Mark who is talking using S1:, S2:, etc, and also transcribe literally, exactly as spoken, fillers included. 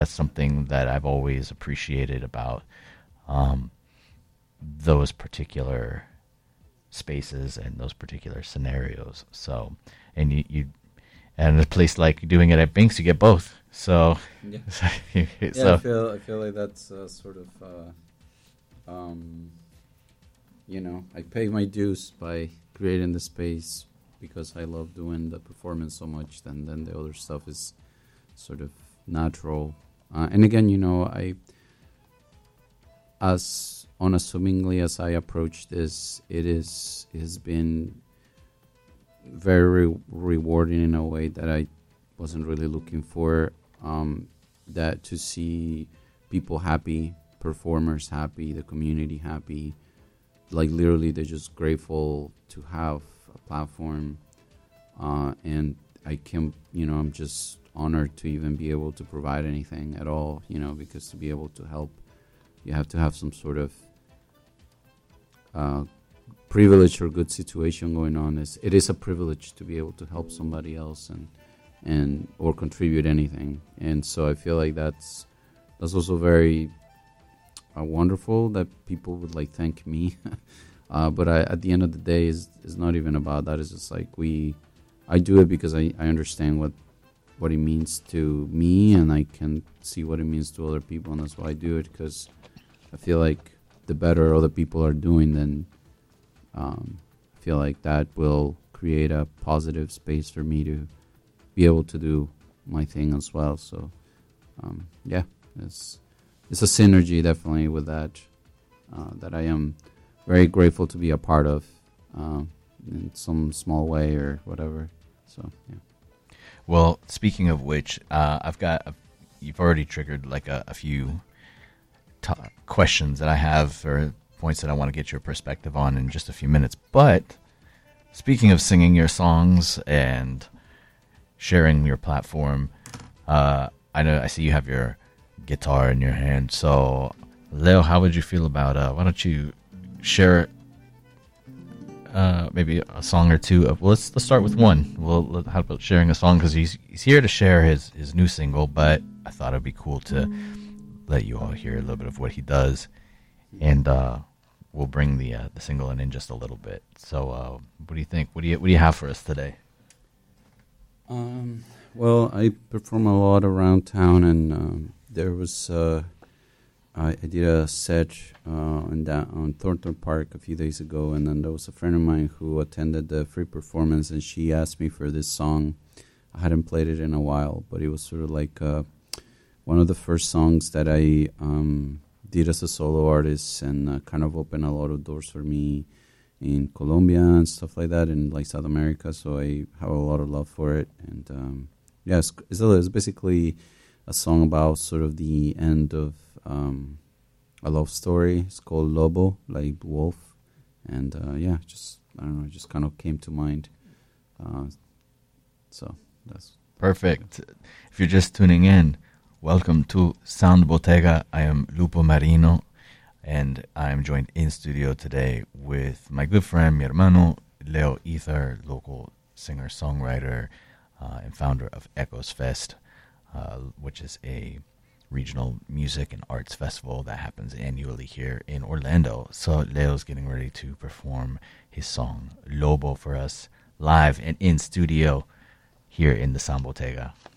S1: That's something that I've always appreciated about um, those particular spaces and those particular scenarios. So, and you, you and a place like doing it at Binks, you get both. So,
S2: yeah,
S1: so,
S2: yeah I feel I feel like that's uh, sort of, uh, um, you know, I pay my dues by creating the space because I love doing the performance so much. Then, then the other stuff is sort of natural. Uh, and again, you know, I as unassumingly as I approach this, it is it has been very re- rewarding in a way that I wasn't really looking for. Um, that to see people happy, performers happy, the community happy, like literally they're just grateful to have a platform, uh, and I can, you know, I'm just honored to even be able to provide anything at all, you know, because to be able to help, you have to have some sort of uh, privilege or good situation going on. Is it is a privilege to be able to help somebody else and and or contribute anything, and so I feel like that's that's also very uh, wonderful that people would like thank me. uh, but I, at the end of the day, is is not even about that. It's just like we, I do it because I, I understand what what it means to me, and I can see what it means to other people, and that's why I do it, because I feel like the better other people are doing, then um, I feel like that will create a positive space for me to be able to do my thing as well. So um, yeah, it's it's a synergy definitely with that uh, that I am very grateful to be a part of uh, in some small way or whatever. So yeah.
S1: Well, speaking of which, uh, I've got a, you've already triggered like a, a few t- questions that I have, or points that I want to get your perspective on in just a few minutes. But speaking of singing your songs and sharing your platform, uh, I know I see you have your guitar in your hand. So, Leo, how would you feel about? Uh, why don't you share uh, maybe a song or two? Of, well, let's let's start with one. Well, let, how about sharing a song, because he's he's here to share his his new single, but I thought it'd be cool to let you all hear a little bit of what he does, and uh, we'll bring the uh, the single in in just a little bit. So, uh, what do you think? What do you what do you have for us today?
S2: Um, well, I perform a lot around town, and um, there was uh, I, I did a set uh, on that on Thornton Park a few days ago, and then there was a friend of mine who attended the free performance, and she asked me for this song. I hadn't played it in a while, but it was sort of like uh, one of the first songs that I um, did as a solo artist, and uh, kind of opened a lot of doors for me in Colombia and stuff like that, in like South America. So I have a lot of love for it, and um, yeah, it's, it's, it's basically a song about sort of the end of um, a love story. It's called Lobo, like wolf, and uh, yeah, just I don't know, it just kind of came to mind. Uh, so that's
S1: perfect. If you're just tuning in, welcome to Sound Bottega. I am Lupo Marino, and I am joined in studio today with my good friend, mi hermano, Leo Ether, local singer-songwriter uh, and founder of Echoes Fest, uh, which is a regional music and arts festival that happens annually here in Orlando. So Leo's getting ready to perform his song Lobo for us live and in studio here in the Sound Bottega.